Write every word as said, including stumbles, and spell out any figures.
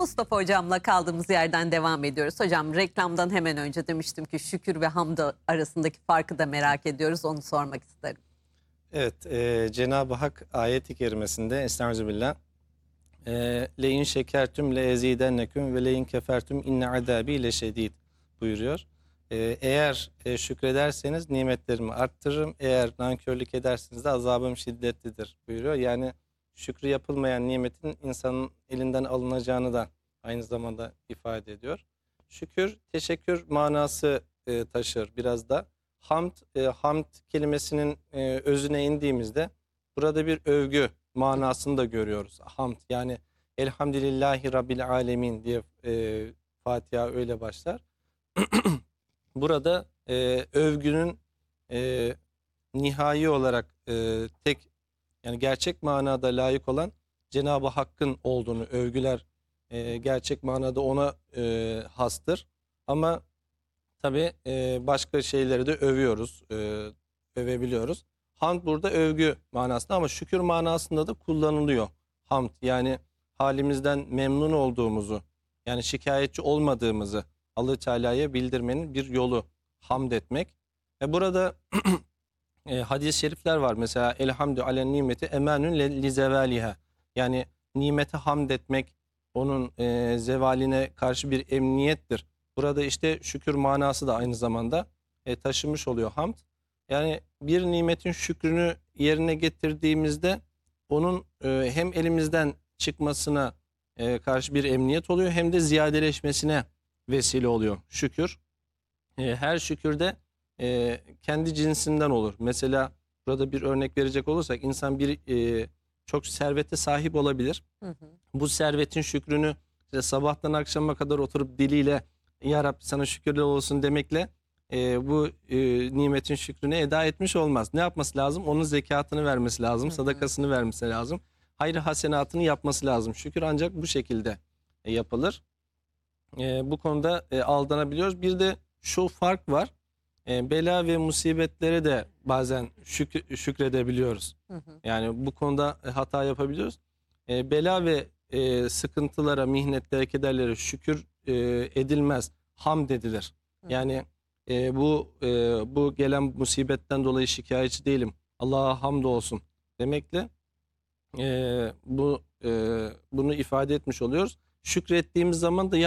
Mustafa Hocam'la kaldığımız yerden devam ediyoruz. Hocam, reklamdan hemen önce demiştim ki şükür ve hamd arasındaki farkı da merak ediyoruz. Onu sormak isterim. Evet, e, Cenab-ı Hak ayet-i kerimesinde Estağfirullah e, le in şekertüm le ezidenneküm ve le in kefertüm inne adabi leşedid buyuruyor. E, eğer e, şükrederseniz nimetlerimi arttırırım, eğer nankörlük ederseniz de azabım şiddetlidir buyuruyor. Yani şükrü yapılmayan nimetin insanın elinden alınacağını da aynı zamanda ifade ediyor. Şükür, teşekkür manası e, taşır biraz da. Hamd, e, hamd kelimesinin e, özüne indiğimizde burada bir övgü manasını da görüyoruz. Hamd, yani Elhamdülillahi Rabbil Alemin diye e, Fatiha öyle başlar. Burada e, övgünün e, nihai olarak e, tek, yani gerçek manada layık olan Cenab-ı Hakk'ın olduğunu, övgüler e, gerçek manada ona e, hastır. Ama tabii e, başka şeyleri de övüyoruz, e, övebiliyoruz. Hamd burada övgü manasında ama şükür manasında da kullanılıyor. Hamd, yani halimizden memnun olduğumuzu, yani şikayetçi olmadığımızı Allah-u Teala'ya bildirmenin bir yolu hamd etmek. E burada e, hadis-i şerifler var. Mesela elhamdü alen nimeti emanün li zevaliha. Yani nimete hamd etmek onun e, zevaline karşı bir emniyettir. Burada işte şükür manası da aynı zamanda e, taşımış oluyor hamd. Yani bir nimetin şükrünü yerine getirdiğimizde onun e, hem elimizden çıkmasına e, karşı bir emniyet oluyor, hem de ziyadeleşmesine vesile oluyor şükür. E, her şükürde e, kendi cinsinden olur. Mesela burada bir örnek verecek olursak, insan bir e, çok servete sahip olabilir. Hı hı. Bu servetin şükrünü işte sabahtan akşama kadar oturup diliyle "Ya Rabbi sana şükürler olsun" demekle e, bu e, nimetin şükrünü eda etmiş olmaz. Ne yapması lazım? Onun zekatını vermesi lazım, Hı hı. sadakasını vermesi lazım. Hayır hasenatını yapması lazım. Şükür ancak bu şekilde e, yapılır. E, bu konuda e, aldanabiliyoruz. Bir de şu fark var. E, bela ve musibetlere de bazen şük şükredebiliyoruz. Hı hı. Yani bu konuda e, hata yapabiliyoruz. E, bela ve e, sıkıntılara, mihnetlere, kederlere şükür e, edilmez, hamd edilir. Hı hı. Yani e, bu e, bu gelen musibetten dolayı şikayetçi değilim, Allah'a hamd olsun demekle e, bu e, bunu ifade etmiş oluyoruz. Şükrettiğimiz zaman da